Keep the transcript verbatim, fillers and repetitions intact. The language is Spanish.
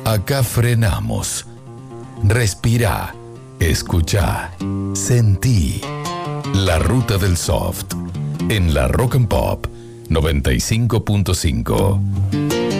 Acá frenamos. Respira, escucha, sentí. La ruta del soft en la Rock and Pop noventa y cinco punto cinco.